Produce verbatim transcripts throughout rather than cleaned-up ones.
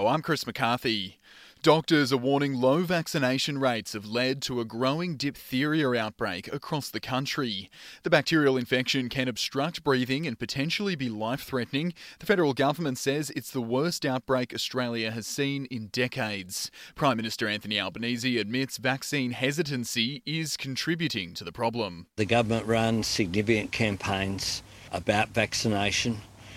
Hello, I'm Chris McCarthy. Doctors are warning low vaccination rates have led to a growing diphtheria outbreak across the country. The bacterial infection can obstruct breathing and potentially be life-threatening. The federal government says it's the worst outbreak Australia has seen in decades. Prime Minister Anthony Albanese admits vaccine hesitancy is contributing to the problem. The government runs significant campaigns about vaccination,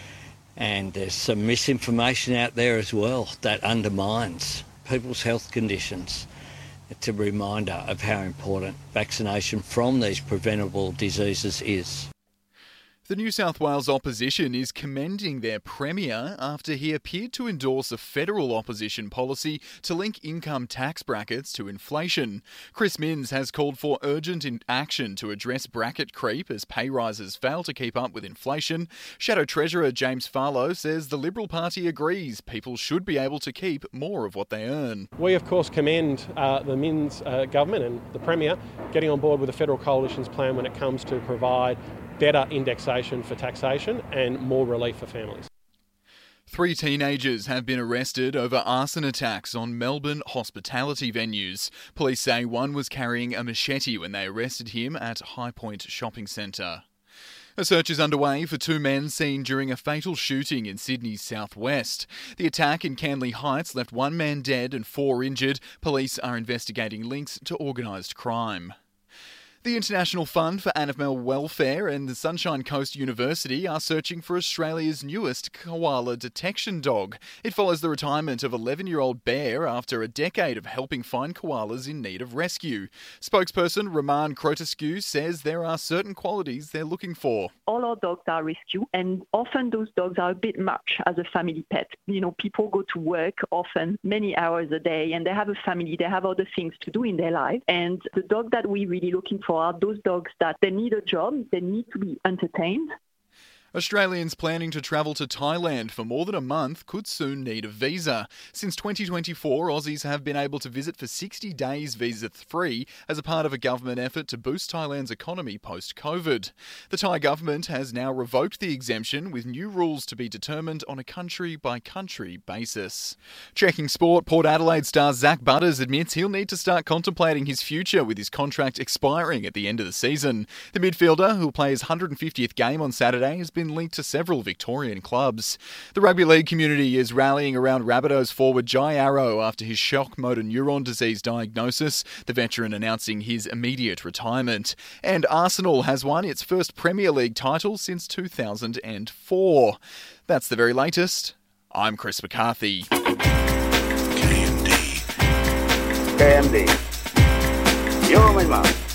and there's some misinformation out there as well that undermines people's health conditions. It's a reminder of how important vaccination from these preventable diseases is. The New South Wales opposition is commending their Premier after he appeared to endorse a federal opposition policy to link income tax brackets to inflation. Chris Minns has called for urgent action to address bracket creep as pay rises fail to keep up with inflation. Shadow Treasurer James Farlow says the Liberal Party agrees people should be able to keep more of what they earn. We of course commend uh, the Minns uh, government and the Premier getting on board with the federal coalition's plan when it comes to provide better indexation for taxation and more relief for families. Three teenagers have been arrested over arson attacks on Melbourne hospitality venues. Police say one was carrying a machete when they arrested him at High Point Shopping Centre. A search is underway for two men seen during a fatal shooting in Sydney's southwest. The attack in Canley Heights left one man dead and four injured. Police are investigating links to organised crime. The International Fund for Animal Welfare and the Sunshine Coast University are searching for Australia's newest koala detection dog. It follows the retirement of eleven-year-old Bear after a decade of helping find koalas in need of rescue. Spokesperson Roman Crotescu says there are certain qualities they're looking for. All our dogs are rescue, and often those dogs are a bit much as a family pet. You know, people go to work often many hours a day, and they have a family, they have other things to do in their life. And the dog that we're really looking for are those dogs that they need a job, they need to be entertained. Australians planning to travel to Thailand for more than a month could soon need a visa. Since twenty twenty-four, Aussies have been able to visit for sixty days visa-free as a part of a government effort to boost Thailand's economy post-COVID. The Thai government has now revoked the exemption with new rules to be determined on a country-by-country basis. Checking sport, Port Adelaide star Zach Butters admits he'll need to start contemplating his future with his contract expiring at the end of the season. The midfielder, who'll play his one hundred fiftieth game on Saturday, has been linked to several Victorian clubs. The rugby league community is rallying around Rabbitohs forward Jai Arrow after his shock motor neuron disease diagnosis, the veteran announcing his immediate retirement. And Arsenal has won its first Premier League title since two thousand four. That's the very latest. I'm Chris McCarthy. K M D. K M D. You're my mum.